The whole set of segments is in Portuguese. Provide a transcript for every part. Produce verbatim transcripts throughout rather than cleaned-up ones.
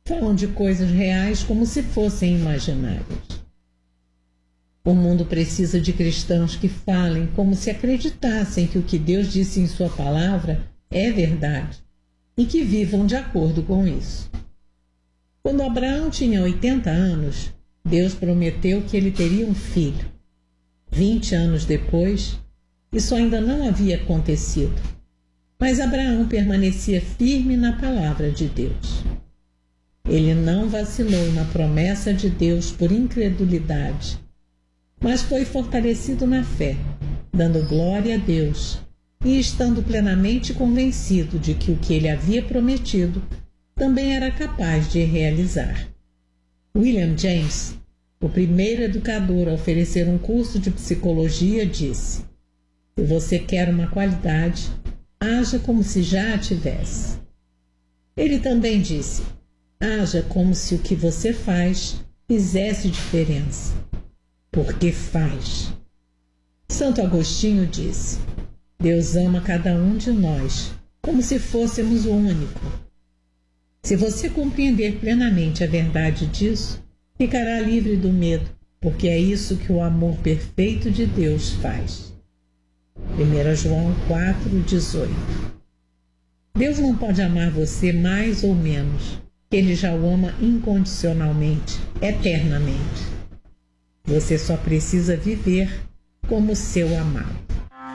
falam de coisas reais como se fossem imaginárias. O mundo precisa de cristãos que falem como se acreditassem que o que Deus disse em sua palavra é verdade e que vivam de acordo com isso. Quando Abraão tinha oitenta anos, Deus prometeu que ele teria um filho. Vinte anos depois, isso ainda não havia acontecido, mas Abraão permanecia firme na palavra de Deus. Ele não vacilou na promessa de Deus por incredulidade, mas foi fortalecido na fé, dando glória a Deus e estando plenamente convencido de que o que ele havia prometido também era capaz de realizar. William James, o primeiro educador a oferecer um curso de psicologia, disse: se você quer uma qualidade, haja como se já a tivesse. Ele também disse: haja como se o que você faz fizesse diferença, porque faz. Santo Agostinho disse: Deus ama cada um de nós como se fôssemos o único. Se você compreender plenamente a verdade disso, ficará livre do medo, porque é isso que o amor perfeito de Deus faz. primeira João quatro, dezoito. Deus não pode amar você mais ou menos. Ele já o ama incondicionalmente, eternamente. Você só precisa viver como seu amado.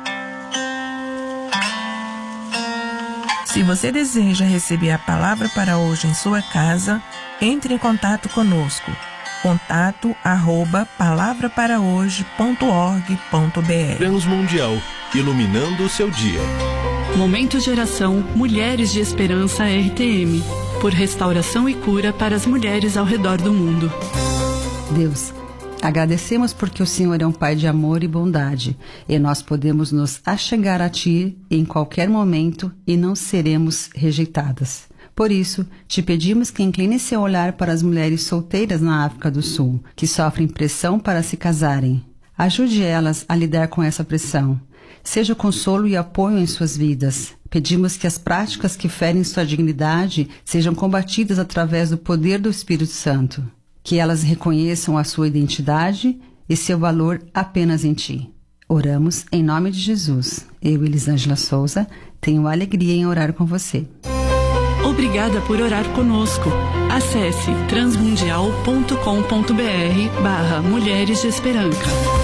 Se você deseja receber a palavra para hoje em sua casa, entre em contato conosco. Contato arroba palavra para hoje ponto org ponto br. Transmundial, iluminando o seu dia. Momento Geração Mulheres de Esperança R T M, por restauração e cura para as mulheres ao redor do mundo. Deus, agradecemos porque o Senhor é um Pai de amor e bondade, e nós podemos nos achegar a Ti em qualquer momento e não seremos rejeitadas. Por isso, te pedimos que incline seu olhar para as mulheres solteiras na África do Sul, que sofrem pressão para se casarem. Ajude elas a lidar com essa pressão. Seja consolo e apoio em suas vidas. Pedimos que as práticas que ferem sua dignidade sejam combatidas através do poder do Espírito Santo. Que elas reconheçam a sua identidade e seu valor apenas em Ti. Oramos em nome de Jesus. Eu, Elisângela Souza, tenho alegria em orar com você. Obrigada por orar conosco. Acesse transmundial ponto com ponto br barra Mulheres de Esperança.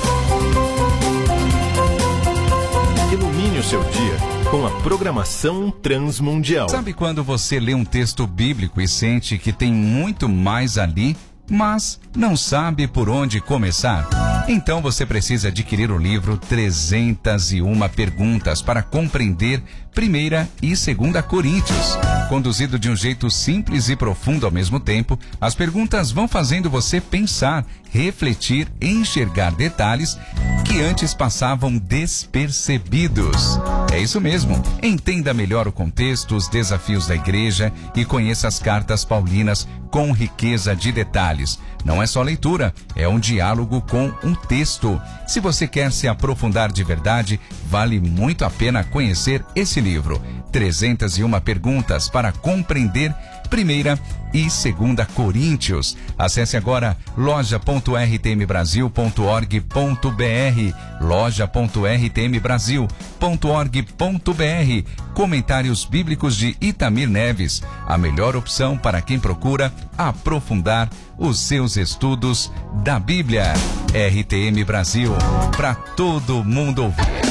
Ilumine o seu dia com a programação Transmundial. Sabe quando você lê um texto bíblico e sente que tem muito mais ali, mas não sabe por onde começar? Então você precisa adquirir o livro trezentas e uma Perguntas para compreender primeira e segunda Coríntios. Conduzido de um jeito simples e profundo ao mesmo tempo, as perguntas vão fazendo você pensar, refletir e enxergar detalhes que antes passavam despercebidos. É isso mesmo. Entenda melhor o contexto, os desafios da igreja e conheça as cartas paulinas com riqueza de detalhes. Não é só leitura, é um diálogo com um texto. Se você quer se aprofundar de verdade, vale muito a pena conhecer esse livro. trezentas e uma Perguntas para compreender primeira e segunda Coríntios. Acesse agora loja ponto r t m brasil ponto org ponto br, loja ponto r t m brasil ponto org ponto br. Comentários bíblicos de Itamir Neves, a melhor opção para quem procura aprofundar os seus estudos da Bíblia. R T M Brasil, para todo mundo ouvir.